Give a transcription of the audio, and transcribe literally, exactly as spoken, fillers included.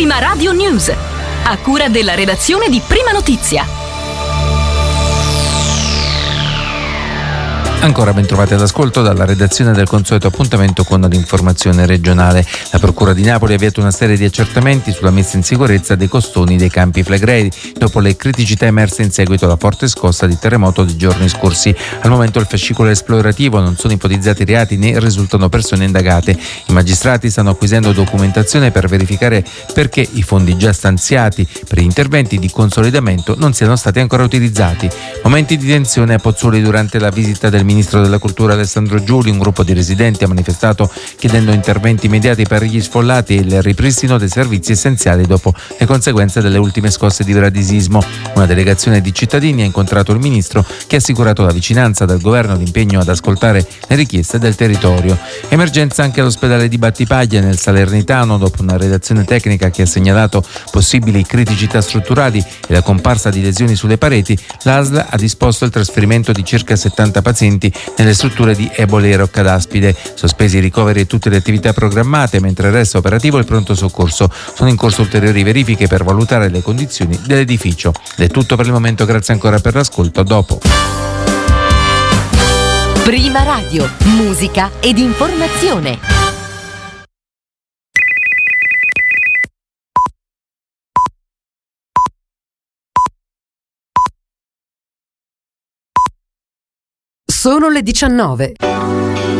Prima Radio News, a cura della redazione di Prima Notizia. Ancora ben trovati all'ascolto dalla redazione del consueto appuntamento con l'informazione regionale. La Procura di Napoli ha avviato una serie di accertamenti sulla messa in sicurezza dei costoni dei Campi Flegrei dopo le criticità emerse in seguito alla forte scossa di terremoto dei giorni scorsi. Al momento il fascicolo esplorativo, non sono ipotizzati reati né risultano persone indagate. I magistrati stanno acquisendo documentazione per verificare perché i fondi già stanziati per gli interventi di consolidamento non siano stati ancora utilizzati. Momenti di tensione a Pozzuoli durante la visita del ministro della cultura Alessandro Giuli. Un gruppo di residenti ha manifestato chiedendo interventi immediati per gli sfollati e il ripristino dei servizi essenziali dopo le conseguenze delle ultime scosse di bradisismo. Una delegazione di cittadini ha incontrato il ministro, che ha assicurato la vicinanza del governo e l'impegno ad ascoltare le richieste del territorio. Emergenza anche all'ospedale di Battipaglia nel Salernitano dopo una redazione tecnica che ha segnalato possibili criticità strutturali e la comparsa di lesioni sulle pareti. L'A S L ha disposto il trasferimento di circa settanta pazienti nelle strutture di Eboli e Roccadaspide. Sospesi i ricoveri e tutte le attività programmate, mentre resta operativo il pronto soccorso. Sono in corso ulteriori verifiche per valutare le condizioni dell'edificio. Ed è tutto per il momento, grazie ancora per l'ascolto, a dopo. Prima Radio, musica ed informazione. Sono le diciannove.